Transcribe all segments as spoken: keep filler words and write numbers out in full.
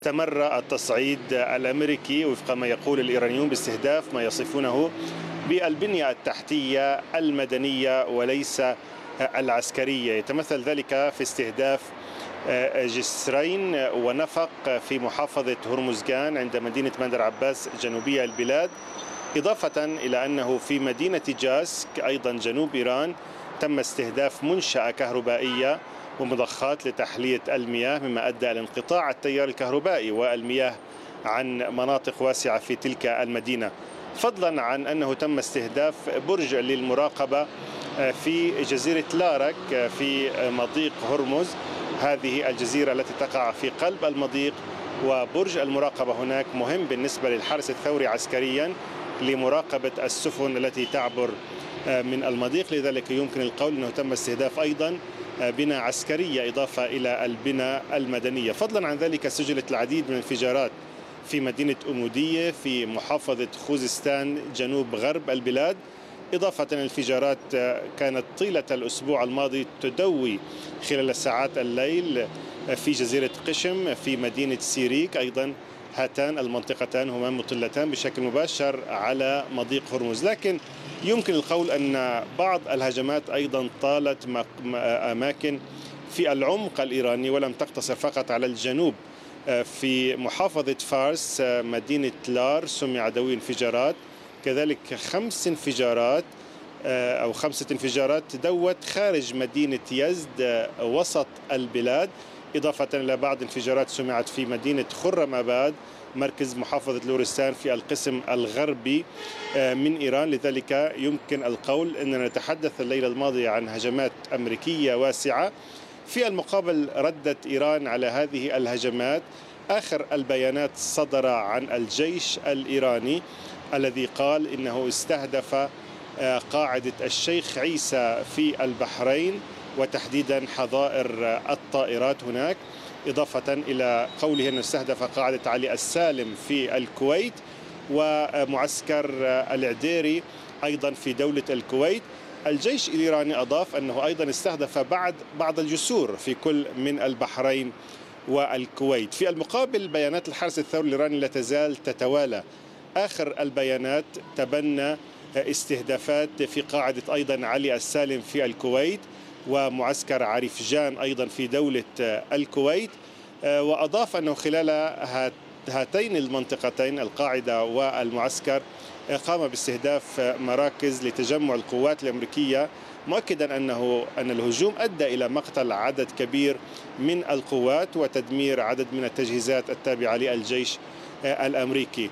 استمر التصعيد الأمريكي وفق ما يقول الإيرانيون باستهداف ما يصفونه بالبنية التحتية المدنية وليس العسكرية. يتمثل ذلك في استهداف جسرين ونفق في محافظة هرمزغان عند مدينة بندر عباس جنوبية البلاد، إضافة إلى أنه في مدينة جاسك أيضا جنوب إيران تم استهداف منشأة كهربائية ومضخات لتحلية المياه، مما أدى إلى انقطاع التيار الكهربائي والمياه عن مناطق واسعة في تلك المدينة، فضلا عن أنه تم استهداف برج للمراقبة في جزيرة لارك في مضيق هرمز، هذه الجزيرة التي تقع في قلب المضيق، وبرج المراقبة هناك مهم بالنسبة للحرس الثوري عسكريا لمراقبة السفن التي تعبر من المضيق، لذلك يمكن القول أنه تم استهداف أيضا بنى عسكرية إضافة إلى البنى المدنية. فضلا عن ذلك سجلت العديد من الانفجارات في مدينة أمودية في محافظة خوزستان جنوب غرب البلاد، إضافة إلى انفجارات كانت طيلة الأسبوع الماضي تدوي خلال ساعات الليل في جزيرة قشم في مدينة سيريك، أيضا هاتان المنطقتان هما مطلتان بشكل مباشر على مضيق هرمز. لكن يمكن القول أن بعض الهجمات أيضا طالت أماكن في العمق الإيراني ولم تقتصر فقط على الجنوب. في محافظة فارس مدينة لار سمع دوي انفجارات، كذلك خمس انفجارات أو خمسة انفجارات دوت خارج مدينة يزد وسط البلاد، إضافة إلى بعض انفجارات سمعت في مدينة خرم أباد مركز محافظة لورستان في القسم الغربي من إيران. لذلك يمكن القول أننا نتحدث الليلة الماضية عن هجمات أمريكية واسعة. في المقابل ردت إيران على هذه الهجمات. آخر البيانات صدر عن الجيش الإيراني الذي قال إنه استهدف قاعدة الشيخ عيسى في البحرين وتحديدا حظائر الطائرات هناك، إضافة إلى قوله أنه استهدف قاعدة علي السالم في الكويت ومعسكر العديري أيضا في دولة الكويت. الجيش الإيراني أضاف أنه أيضا استهدف بعض بعض الجسور في كل من البحرين والكويت. في المقابل بيانات الحرس الثوري الإيراني لا تزال تتوالى. آخر البيانات تبنى استهدافات في قاعدة أيضا علي السالم في الكويت ومعسكر عريفجان أيضا في دولة الكويت، وأضاف أنه خلال هاتين المنطقتين القاعدة والمعسكر قام باستهداف مراكز لتجمع القوات الأمريكية، مؤكدا أنه أن الهجوم أدى إلى مقتل عدد كبير من القوات وتدمير عدد من التجهيزات التابعة للجيش الأمريكي.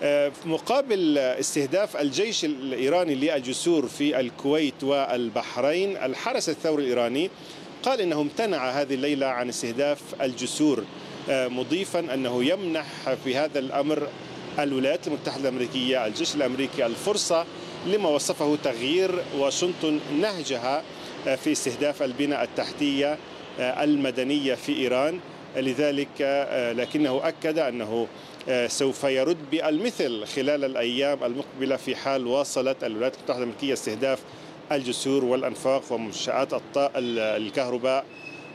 مقابل استهداف الجيش الإيراني للجسور في الكويت والبحرين، الحرس الثوري الإيراني قال إنه امتنع هذه الليلة عن استهداف الجسور، مضيفا أنه يمنح في هذا الأمر الولايات المتحدة الأمريكية الجيش الأمريكي الفرصة لما وصفه تغيير واشنطن نهجها في استهداف البنى التحتية المدنية في إيران. لذلك لكنه أكد أنه سوف يرد بالمثل خلال الأيام المقبلة في حال واصلت الولايات المتحدة الأمريكية استهداف الجسور والأنفاق ومنشآت الكهرباء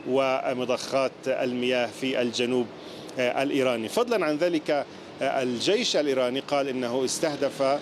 ومضخات المياه في الجنوب الإيراني. فضلا عن ذلك الجيش الإيراني قال إنه استهدف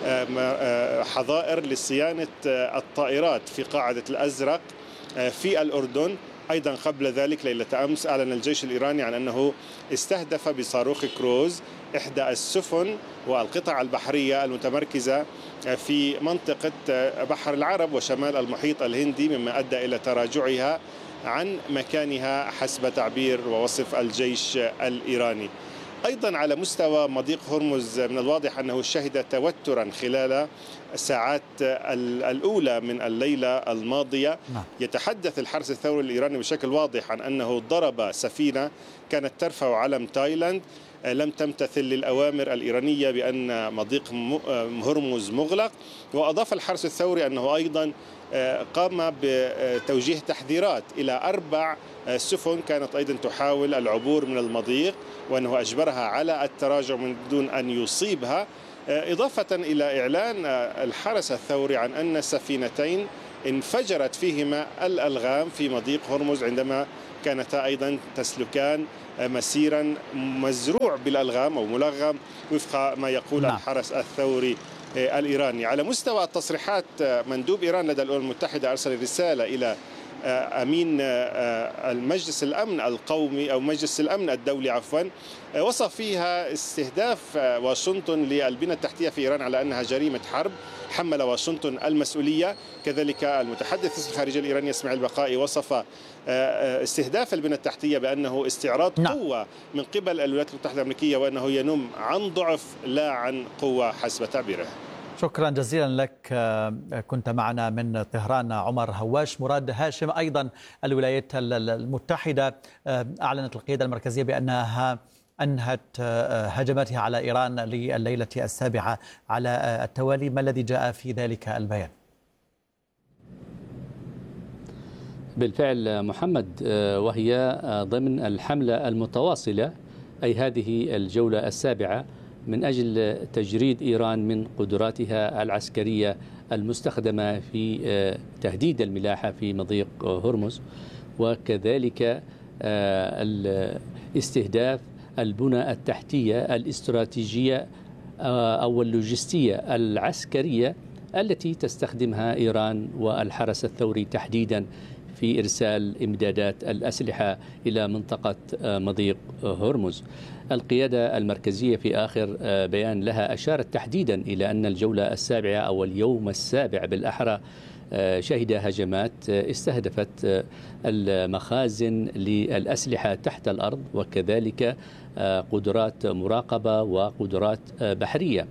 حظائر لصيانة الطائرات في قاعدة الأزرق في الأردن. أيضا قبل ذلك ليلة أمس أعلن الجيش الإيراني عن أنه استهدف بصاروخ كروز إحدى السفن والقطع البحرية المتمركزة في منطقة بحر العرب وشمال المحيط الهندي، مما أدى إلى تراجعها عن مكانها حسب تعبير ووصف الجيش الإيراني. أيضا على مستوى مضيق هرمز من الواضح أنه شهد توترا خلال الساعات الأولى من الليلة الماضية. يتحدث الحرس الثوري الإيراني بشكل واضح عن أنه ضرب سفينة كانت ترفع علم تايلاند لم تمتثل للأوامر الإيرانية بأن مضيق هرمز مغلق. وأضاف الحرس الثوري أنه أيضا قام بتوجيه تحذيرات إلى أربع سفن كانت أيضا تحاول العبور من المضيق، وأنه أجبرها على التراجع من دون أن يصيبها، إضافة إلى إعلان الحرس الثوري عن أن سفينتين انفجرت فيهما الألغام في مضيق هرمز عندما كانتا أيضا تسلكان مسيرا مزروع بالألغام أو ملغم وفق ما يقول نعم. الحرس الثوري الإيراني. على مستوى التصريحات، مندوب إيران لدى الأمم المتحدة أرسل رسالة إلى أمين المجلس الأمن القومي أو مجلس الأمن الدولي عفوا، وصف فيها استهداف واشنطن للبنى التحتية في إيران على أنها جريمة حرب حمل واشنطن المسؤولية. كذلك المتحدث الخارجي الإيراني اسماعيل بقائي وصف استهداف البنى التحتية بأنه استعراض نعم. قوة من قبل الولايات المتحدة الأمريكية، وأنه ينم عن ضعف لا عن قوة حسب تعبيره. شكرا جزيلا لك، كنت معنا من طهران عمر هواش. مراد هاشم، أيضا الولايات المتحدة أعلنت القيادة المركزية بأنها أنهت هجماتها على إيران لليلة السابعة على التوالي. ما الذي جاء في ذلك البيان؟ بالفعل محمد، وهي ضمن الحملة المتواصلة، أي هذه الجولة السابعة من أجل تجريد إيران من قدراتها العسكرية المستخدمة في تهديد الملاحة في مضيق هرمز، وكذلك استهداف البنى التحتية الاستراتيجية أو اللوجستية العسكرية التي تستخدمها إيران والحرس الثوري تحديدا في إرسال إمدادات الأسلحة إلى منطقة مضيق هرمز. القيادة المركزية في آخر بيان لها أشارت تحديدا إلى أن الجولة السابعة أو اليوم السابع بالأحرى شهد هجمات استهدفت المخازن للأسلحة تحت الأرض، وكذلك قدرات مراقبة وقدرات بحرية.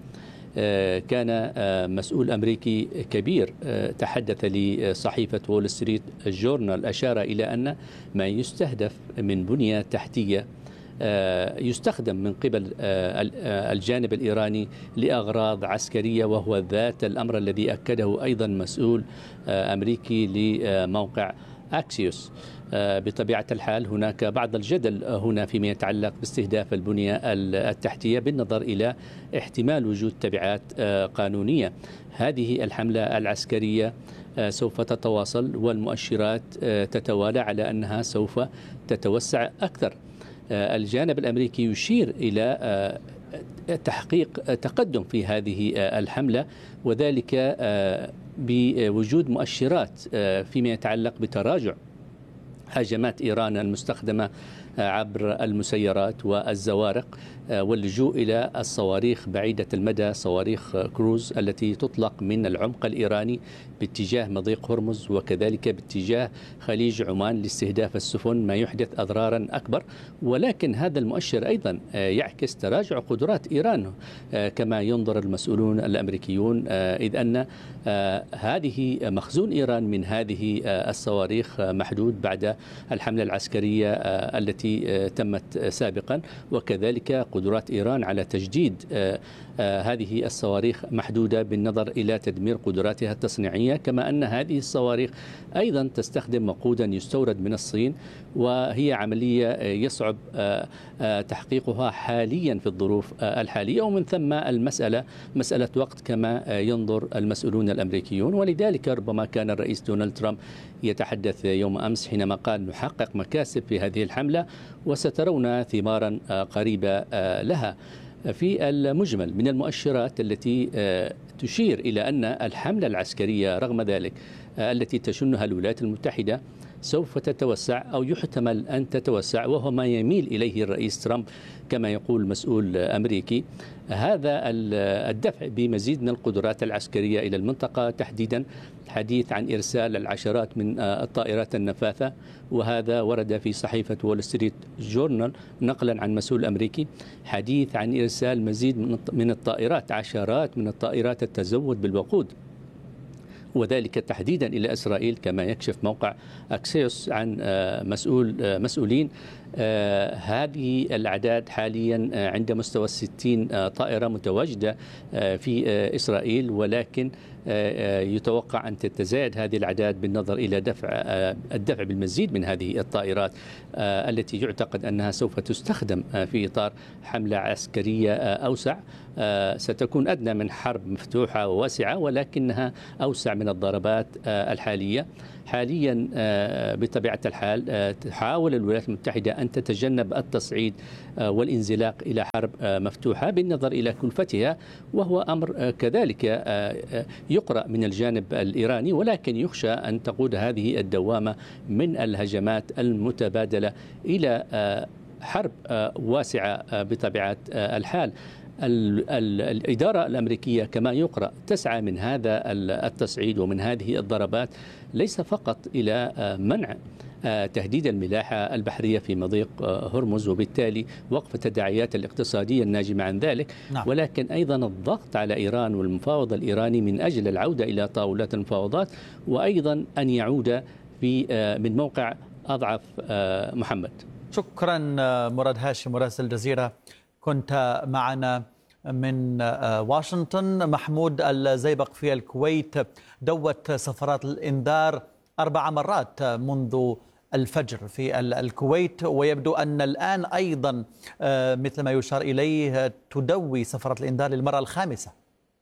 كان مسؤول أمريكي كبير تحدث لصحيفة وول ستريت جورنال، أشار إلى أن ما يستهدف من بنية تحتية يستخدم من قبل الجانب الإيراني لأغراض عسكرية، وهو ذات الأمر الذي أكده أيضا مسؤول أمريكي لموقع أكسيوس. بطبيعة الحال هناك بعض الجدل هنا فيما يتعلق باستهداف البنية التحتية بالنظر إلى احتمال وجود تبعات قانونية. هذه الحملة العسكرية سوف تتواصل، والمؤشرات تتوالى على أنها سوف تتوسع أكثر. الجانب الأمريكي يشير إلى تحقيق تقدم في هذه الحملة، وذلك بوجود مؤشرات فيما يتعلق بتراجع هجمات إيران المستخدمة عبر المسيرات والزوارق، واللجوء إلى الصواريخ بعيدة المدى، صواريخ كروز التي تطلق من العمق الإيراني باتجاه مضيق هرمز وكذلك باتجاه خليج عمان لاستهداف السفن، ما يحدث أضرارا أكبر. ولكن هذا المؤشر أيضا يعكس تراجع قدرات إيران كما ينظر المسؤولون الأمريكيون، إذ أن هذه مخزون إيران من هذه الصواريخ محدود بعد الحملة العسكرية التي تمت سابقا، وكذلك قدرات إيران على تجديد هذه الصواريخ محدودة بالنظر إلى تدمير قدراتها التصنيعية، كما أن هذه الصواريخ أيضا تستخدم وقودا يستورد من الصين، وهي عملية يصعب تحقيقها حاليا في الظروف الحالية، ومن ثم المسألة مسألة وقت كما ينظر المسؤولون الأمريكيون. ولذلك ربما كان الرئيس دونالد ترامب يتحدث يوم أمس حينما قال نحقق مكاسب في هذه الحملة وسترون ثمارا قريبة لها. في المجمل من المؤشرات التي تشير إلى أن الحملة العسكرية رغم ذلك التي تشنها الولايات المتحدة سوف تتوسع أو يحتمل أن تتوسع، وهو ما يميل إليه الرئيس ترامب كما يقول مسؤول أمريكي. هذا الدفع بمزيد من القدرات العسكرية إلى المنطقة، تحديدا حديث عن إرسال العشرات من الطائرات النفاثة، وهذا ورد في صحيفة وول ستريت جورنال نقلا عن مسؤول أمريكي، حديث عن إرسال مزيد من الطائرات، عشرات من الطائرات التزود بالوقود، وذلك تحديدا إلى إسرائيل كما يكشف موقع أكسيوس عن مسؤول مسؤولين هذه الأعداد حاليا عند مستوى الستين طائرة متواجدة في إسرائيل، ولكن يتوقع أن تتزايد هذه الأعداد بالنظر إلى دفع الدفع بالمزيد من هذه الطائرات التي يعتقد أنها سوف تستخدم في إطار حملة عسكرية أوسع، ستكون أدنى من حرب مفتوحة وواسعة ولكنها أوسع من الضربات الحالية. حاليا بطبيعة الحال تحاول الولايات المتحدة أن تتجنب التصعيد والانزلاق إلى حرب مفتوحة بالنظر إلى كلفتها، وهو أمر كذلك يقرأ من الجانب الإيراني، ولكن يخشى أن تقود هذه الدوامة من الهجمات المتبادلة إلى حرب واسعة بطبيعة الحال. الإدارة الأمريكية كما يقرأ تسعى من هذا التصعيد ومن هذه الضربات ليس فقط إلى منع تهديد الملاحة البحرية في مضيق هرمز وبالتالي وقف التداعيات الاقتصادية الناجمة عن ذلك، نعم. ولكن أيضا الضغط على إيران والمفاوض الإيراني من أجل العودة إلى طاولات المفاوضات، وأيضا أن يعود في من موقع أضعف. محمد، شكرا. مراد هاشم مراسل الجزيرة كنت معنا من واشنطن. محمود، الزيبق في الكويت دوت سفرات الإنذار أربع مرات منذ الفجر في الكويت، ويبدو أن الآن أيضا مثل ما يشار إليه تدوي سفرات الإنذار للمرة الخامسة.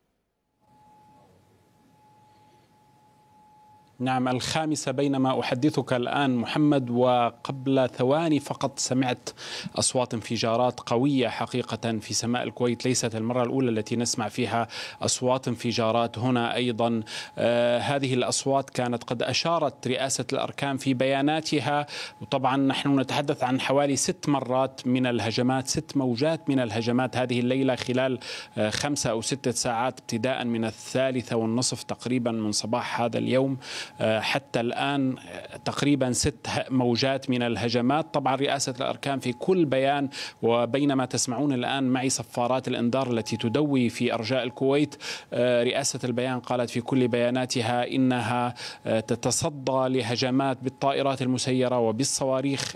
نعم، الخامسة بينما أحدثك الآن محمد، وقبل ثواني فقط سمعت أصوات انفجارات قوية حقيقة في سماء الكويت. ليست المرة الأولى التي نسمع فيها أصوات انفجارات هنا أيضا. آه هذه الأصوات كانت قد أشارت رئاسة الأركان في بياناتها، وطبعا نحن نتحدث عن حوالي ست مرات من الهجمات، ست موجات من الهجمات هذه الليلة خلال آه خمسة أو ستة ساعات ابتداء من الثالثة والنصف تقريبا من صباح هذا اليوم حتى الآن، تقريبا ست موجات من الهجمات. طبعا رئاسة الأركان في كل بيان، وبينما تسمعون الآن معي صفارات الإنذار التي تدوي في أرجاء الكويت، رئاسة البيان قالت في كل بياناتها إنها تتصدى لهجمات بالطائرات المسيرة وبالصواريخ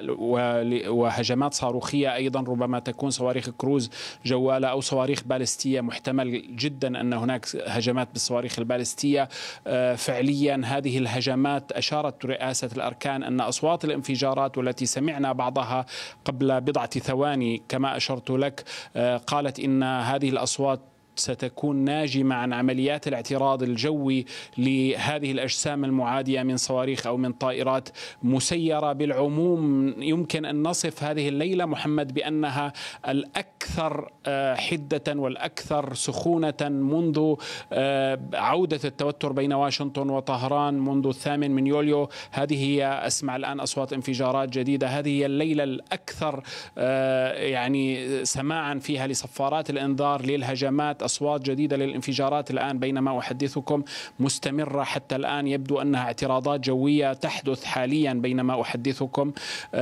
وهجمات صاروخية أيضا، ربما تكون صواريخ كروز جوالة أو صواريخ بالستية. محتمل جدا أن هناك هجمات بالصواريخ البالستية. فعليا هذه الهجمات أشارت رئاسة الأركان أن أصوات الانفجارات والتي سمعنا بعضها قبل بضعة ثواني كما أشرت لك، قالت إن هذه الأصوات ستكون ناجمة عن عمليات الاعتراض الجوي لهذه الأجسام المعادية من صواريخ أو من طائرات مسيرة. بالعموم يمكن أن نصف هذه الليلة محمد بأنها الأكثر حدة والأكثر سخونة منذ عودة التوتر بين واشنطن وطهران منذ الثامن من يوليو. هذه هي، أسمع الآن أصوات انفجارات جديدة، هذه هي الليلة الأكثر يعني سماعا فيها لصفارات الإنذار للهجمات. أصوات جديدة للانفجارات الآن بينما أحدثكم مستمرة حتى الآن. يبدو أنها اعتراضات جوية تحدث حاليا بينما أحدثكم.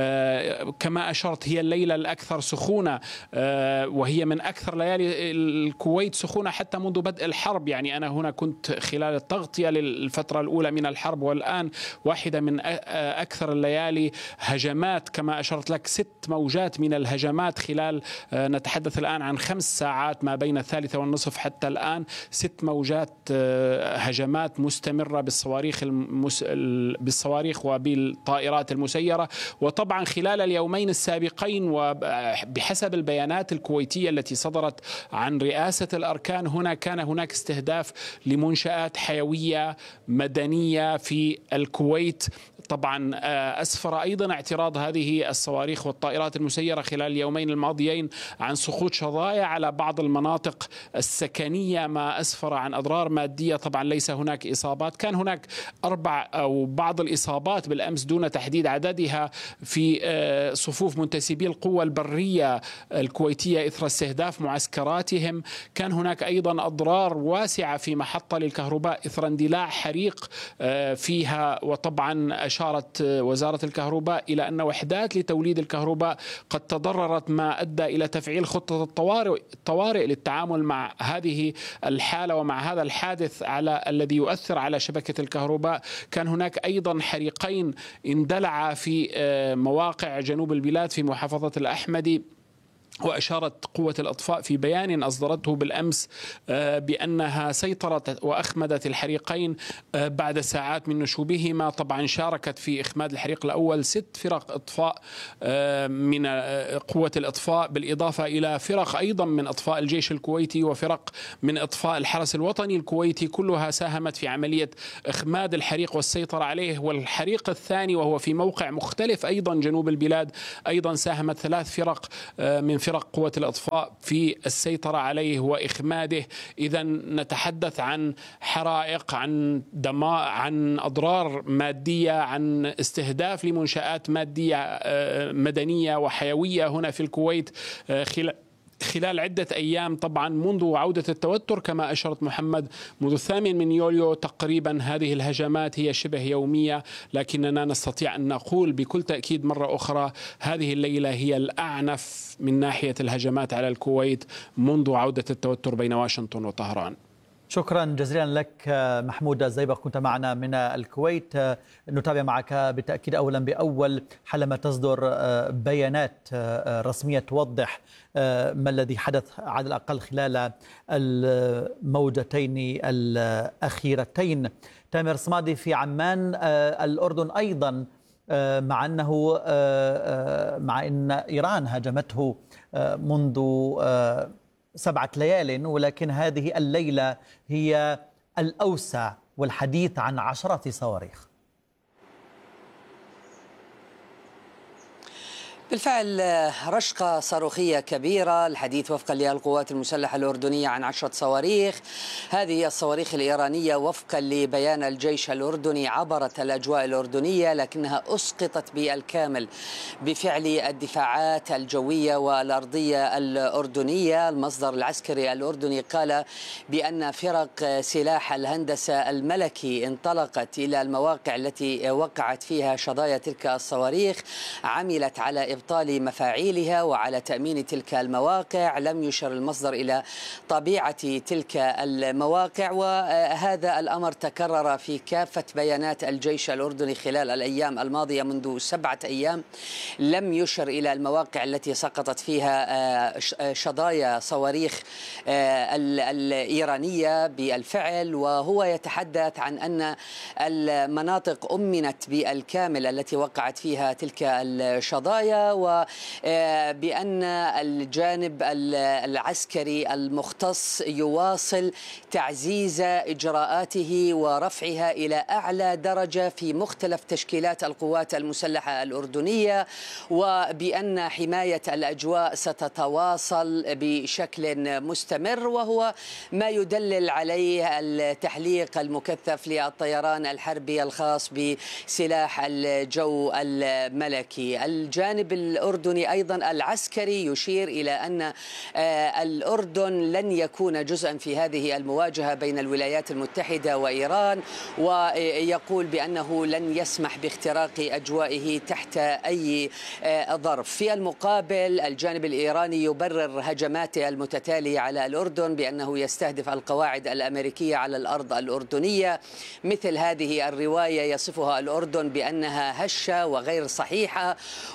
آه كما أشرت، هي الليلة الأكثر سخونة، آه وهي من أكثر ليالي الكويت سخونة حتى منذ بدء الحرب. يعني أنا هنا كنت خلال التغطية للفترة الأولى من الحرب، والآن واحدة من أكثر الليالي هجمات. كما أشرت لك، ست موجات من الهجمات خلال آه نتحدث الآن عن خمس ساعات ما بين الثالثة والنصف حتى الآن. ست موجات هجمات مستمرة بالصواريخ المس... بالصواريخ وبالطائرات المسيرة. وطبعا خلال اليومين السابقين وبحسب البيانات الكويتية التي صدرت عن رئاسة الأركان، هنا كان هناك استهداف لمنشآت حيوية مدنية في الكويت. طبعا أسفر أيضا اعتراض هذه الصواريخ والطائرات المسيرة خلال اليومين الماضيين عن سقوط شظايا على بعض المناطق السكنية، ما أسفر عن أضرار مادية. طبعا ليس هناك إصابات، كان هناك أربع أو بعض الإصابات بالأمس دون تحديد عددها في صفوف منتسبي القوة البرية الكويتية إثر استهداف معسكراتهم. كان هناك أيضا أضرار واسعة في محطة للكهرباء إثر اندلاع حريق فيها. وطبعا أشارت وزارة الكهرباء إلى أن وحدات لتوليد الكهرباء قد تضررت، ما أدى إلى تفعيل خطة الطوارئ الطوارئ للتعامل مع مع هذه الحالة ومع هذا الحادث على الذي يؤثر على شبكة الكهرباء كان هناك أيضا حريقين اندلعا في مواقع جنوب البلاد في محافظة الأحمدي. وأشارت قوة الإطفاء في بيان أصدرته بالأمس بأنها سيطرت وأخمدت الحريقين بعد ساعات من نشوبهما. طبعا شاركت في إخماد الحريق الأول ست فرق إطفاء من قوة الإطفاء، بالإضافة إلى فرق أيضا من إطفاء الجيش الكويتي وفرق من إطفاء الحرس الوطني الكويتي، كلها ساهمت في عملية إخماد الحريق والسيطرة عليه. والحريق الثاني وهو في موقع مختلف أيضا جنوب البلاد، أيضا ساهمت ثلاث فرق من فرق قوة الإطفاء في السيطرة عليه وإخماده. إذا نتحدث عن حرائق، عن دماء، عن أضرار مادية، عن استهداف لمنشآت مادية مدنية وحيوية هنا في الكويت خلال خلال عدة أيام. طبعا منذ عودة التوتر كما أشرت محمد منذ الثامن من يوليو تقريبا هذه الهجمات هي شبه يومية، لكننا نستطيع أن نقول بكل تأكيد مرة أخرى هذه الليلة هي الأعنف من ناحية الهجمات على الكويت منذ عودة التوتر بين واشنطن وطهران. شكرا جزيلا لك محمود الزيبق، كنت معنا من الكويت. نتابع معك بالتأكيد أولا بأول حالما تصدر بيانات رسمية توضح ما الذي حدث على الأقل خلال الموجتين الأخيرتين. تامر صمادي في عمان الأردن أيضا، مع أنه مع أن إيران هاجمته منذ سبعة ليال، ولكن هذه الليلة هي الأوسع والحديث عن عشرات صواريخ. بالفعل رشقة صاروخية كبيرة، الحديث وفقا للقوات المسلحة الأردنية عن عشرة صواريخ. هذه الصواريخ الإيرانية وفقا لبيان الجيش الأردني عبرت الأجواء الأردنية، لكنها أسقطت بالكامل بفعل الدفاعات الجوية والأرضية الأردنية. المصدر العسكري الأردني قال بأن فرق سلاح الهندسة الملكي انطلقت إلى المواقع التي وقعت فيها شظايا تلك الصواريخ، عملت على إبطال مفاعيلها وعلى تأمين تلك المواقع. لم يشر المصدر إلى طبيعة تلك المواقع، وهذا الأمر تكرر في كافة بيانات الجيش الأردني خلال الأيام الماضية. منذ سبعة أيام لم يشر إلى المواقع التي سقطت فيها شظايا صواريخ الإيرانية بالفعل، وهو يتحدث عن أن المناطق أمنت بالكامل التي وقعت فيها تلك الشظايا، وبأن الجانب العسكري المختص يواصل تعزيز إجراءاته ورفعها إلى أعلى درجة في مختلف تشكيلات القوات المسلحة الأردنية، وبأن حماية الأجواء ستتواصل بشكل مستمر، وهو ما يدلل عليه التحليق المكثف للطيران الحربي الخاص بسلاح الجو الملكي. الجانب الأردني أيضا العسكري يشير إلى أن الأردن لن يكون جزءا في هذه المواجهة بين الولايات المتحدة وإيران، ويقول بأنه لن يسمح باختراق أجوائه تحت أي ظرف. في المقابل الجانب الإيراني يبرر هجماته المتتالية على الأردن بأنه يستهدف القواعد الأمريكية على الأرض الأردنية. مثل هذه الرواية يصفها الأردن بأنها هشة وغير صحيحة،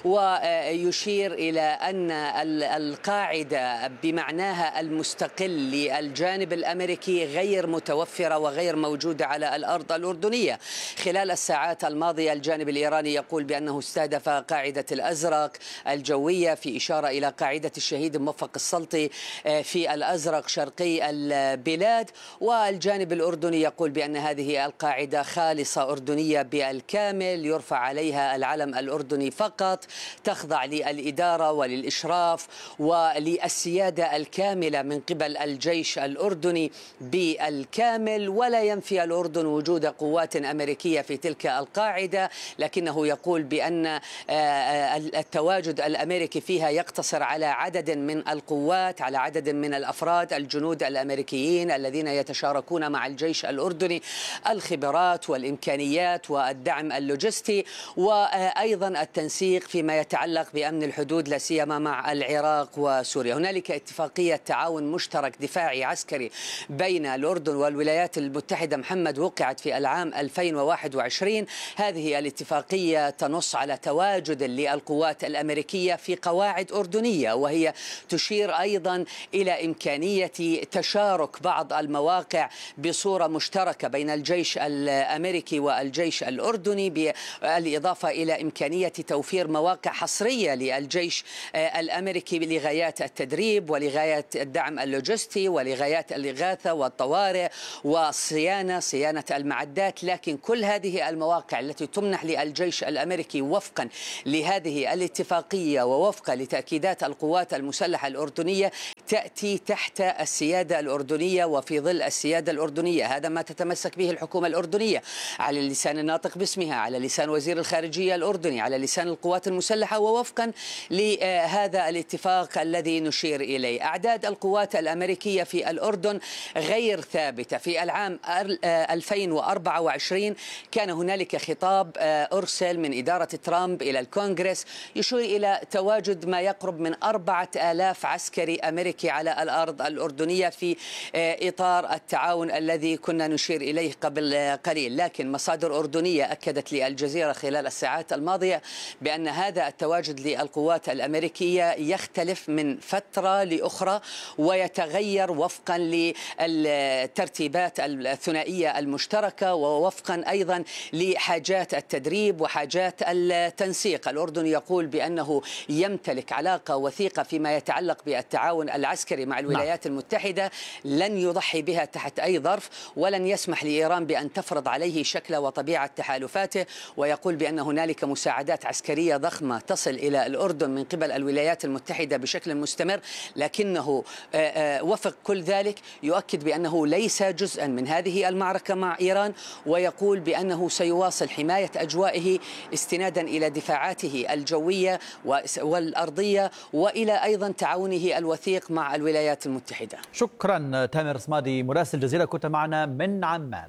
ويشير إلى أن القاعدة بمعناها المستقل للجانب الأمريكي غير متوفرة وغير موجودة على الأرض الأردنية. خلال الساعات الماضية الجانب الإيراني يقول بأنه استهدف قاعدة الأزرق الجوية، في إشارة إلى قاعدة الشهيد موفق السلطي في الأزرق شرقي البلاد، والجانب الأردني يقول بأن هذه القاعدة خالصة أردنية بالكامل، يرفع عليها العلم الأردني فقط، تخضع للإدارة وللإشراف وللسيادة الكاملة من قبل الجيش الأردني بالكامل. ولا ينفي الأردن وجود قوات أمريكية في تلك القاعدة، لكنه يقول بأن التواجد الأمريكي فيها يقتصر على عدد من القوات، على عدد من الأفراد الجنود الأمريكيين الذين يتشاركون مع الجيش الأردني الخبرات والإمكانيات والدعم اللوجستي، وأيضا التنسيق فيما يتعلق يتعلق بأمن الحدود لا سيما مع العراق وسوريا. هنالك اتفاقية تعاون مشترك دفاعي عسكري بين الأردن والولايات المتحدة محمد وقعت في العام ألفين وواحد وعشرين. هذه الاتفاقية تنص على تواجد للقوات الأمريكية في قواعد أردنية، وهي تشير أيضا إلى إمكانية تشارك بعض المواقع بصورة مشتركة بين الجيش الأمريكي والجيش الأردني، بالإضافة إلى إمكانية توفير مواقع حصرية للجيش الأمريكي لغايات التدريب ولغايات الدعم اللوجستي ولغايات الإغاثة والطوارئ والصيانة صيانة المعدات. لكن كل هذه المواقع التي تمنح للجيش الأمريكي وفقا لهذه الاتفاقية ووفقا لتأكيدات القوات المسلحة الأردنية تأتي تحت السيادة الأردنية وفي ظل السيادة الأردنية. هذا ما تتمسك به الحكومة الأردنية على لسان الناطق باسمها، على لسان وزير الخارجية الأردني، على لسان القوات المسلحة، ووفقا لهذا الاتفاق الذي نشير إليه. أعداد القوات الأمريكية في الأردن غير ثابتة. في العام ألفين وأربعة وعشرين كان هنالك خطاب أرسل من إدارة ترامب إلى الكونغرس يشير إلى تواجد ما يقرب من أربعة آلاف عسكري أمريكي على الأرض الأردنية في إطار التعاون الذي كنا نشير إليه قبل قليل. لكن مصادر أردنية أكدت للجزيرة خلال الساعات الماضية بأن هذا التواجد للقوات الأمريكية يختلف من فترة لأخرى ويتغير وفقا للترتيبات الثنائية المشتركة ووفقا أيضا لحاجات التدريب وحاجات التنسيق. الأردن يقول بأنه يمتلك علاقة وثيقة فيما يتعلق بالتعاون العسكري مع الولايات المتحدة، لن يضحي بها تحت أي ظرف، ولن يسمح لإيران بأن تفرض عليه شكل وطبيعة تحالفاته. ويقول بأن هنالك مساعدات عسكرية ضخمة تصل إلى الأردن من قبل الولايات المتحدة بشكل مستمر، لكنه وفق كل ذلك يؤكد بأنه ليس جزءا من هذه المعركة مع إيران، ويقول بأنه سيواصل حماية أجوائه استنادا إلى دفاعاته الجوية والأرضية وإلى أيضا تعاونه الوثيق مع الولايات المتحدة. شكرا تامر صمادي مراسل الجزيرة، كنت معنا من عمان.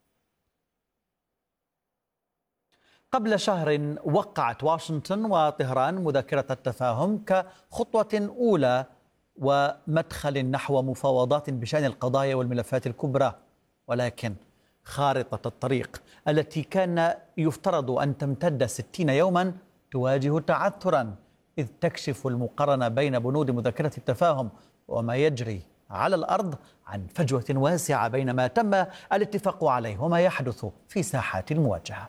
قبل شهر وقعت واشنطن وطهران مذكرة التفاهم كخطوة أولى ومدخل نحو مفاوضات بشأن القضايا والملفات الكبرى، ولكن خارطة الطريق التي كان يفترض أن تمتد ستين يوما تواجه تعثرا، إذ تكشف المقارنة بين بنود مذكرة التفاهم وما يجري على الأرض عن فجوة واسعة بين ما تم الاتفاق عليه وما يحدث في ساحات المواجهة.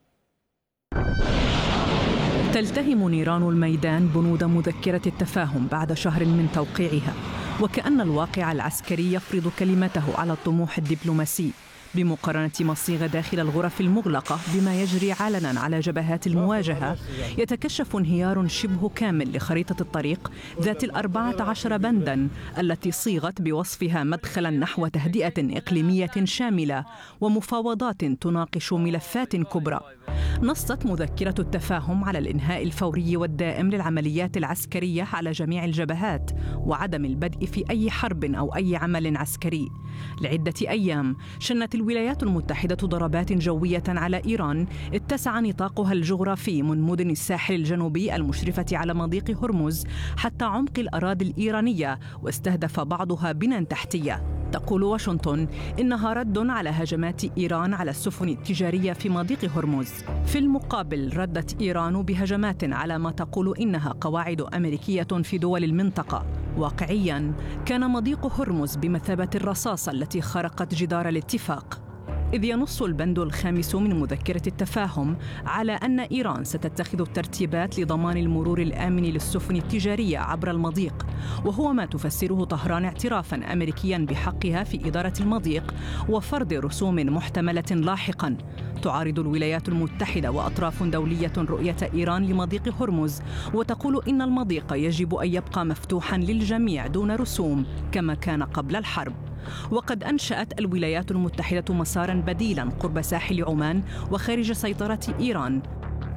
تلتهم نيران الميدان بنود مذكرة التفاهم بعد شهر من توقيعها، وكأن الواقع العسكري يفرض كلمته على الطموح الدبلوماسي، بمقارنة ما صيغ داخل الغرف المغلقة بما يجري علنا على جبهات المواجهة. يتكشف انهيار شبه كامل لخريطة الطريق ذات الأربعة عشر بنداً التي صيغت بوصفها مدخلاً نحو تهدئة إقليمية شاملة ومفاوضات تناقش ملفات كبرى. نصت مذكرة التفاهم على الإنهاء الفوري والدائم للعمليات العسكرية على جميع الجبهات وعدم البدء في أي حرب أو أي عمل عسكري. لعدة أيام شنت الولايات المتحدة ضربات جوية على إيران اتسع نطاقها الجغرافي من مدن الساحل الجنوبي المشرفة على مضيق هرمز حتى عمق الأراضي الإيرانية، واستهدف بعضها بنى تحتية. تقول واشنطن إنها رد على هجمات إيران على السفن التجارية في مضيق هرمز. في المقابل ردت إيران بهجمات على ما تقول إنها قواعد أمريكية في دول المنطقة. واقعياً كان مضيق هرمز بمثابة الرصاصة التي خرقت جدار الاتفاق، إذ ينص البند الخامس من مذكرة التفاهم على أن إيران ستتخذ الترتيبات لضمان المرور الآمن للسفن التجارية عبر المضيق، وهو ما تفسره طهران اعترافاً أمريكياً بحقها في إدارة المضيق وفرض رسوم محتملة لاحقاً. تعارض الولايات المتحدة وأطراف دولية رؤية إيران لمضيق هرمز، وتقول إن المضيق يجب أن يبقى مفتوحاً للجميع دون رسوم كما كان قبل الحرب. وقد أنشأت الولايات المتحدة مساراً بديلاً قرب ساحل عمان وخارج سيطرة إيران،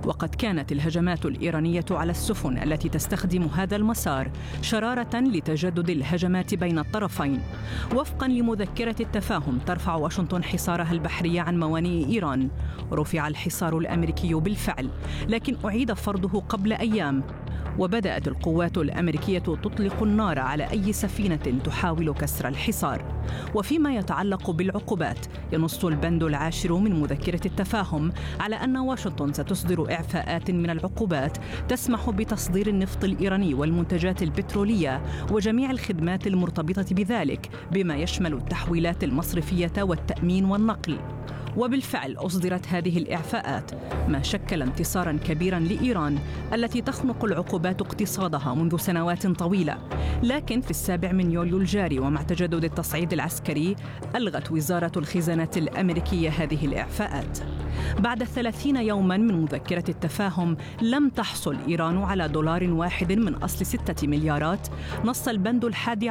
وقد كانت الهجمات الإيرانية على السفن التي تستخدم هذا المسار شرارة لتجدد الهجمات بين الطرفين. وفقاً لمذكرة التفاهم، ترفع واشنطن حصارها البحري عن موانئ إيران. رفع الحصار الأمريكي بالفعل، لكن أعيد فرضه قبل أيام، وبدأت القوات الأمريكية تطلق النار على أي سفينة تحاول كسر الحصار. وفيما يتعلق بالعقوبات، ينص البند العاشر من مذكرة التفاهم على أن واشنطن ستصدر إعفاءات من العقوبات تسمح بتصدير النفط الإيراني والمنتجات البترولية وجميع الخدمات المرتبطة بذلك، بما يشمل التحويلات المصرفية والتأمين والنقل. وبالفعل أصدرت هذه الإعفاءات، ما شكل انتصاراً كبيراً لإيران التي تخنق العقوبات اقتصادها منذ سنوات طويلة. لكن في السابع من يوليو الجاري ومع تجدد التصعيد العسكري، ألغت وزارة الخزانة الأمريكية هذه الإعفاءات. بعد ثلاثين يوماً من مذكرة التفاهم لم تحصل إيران على دولار واحد من أصل ستة مليارات. نص البند الحادي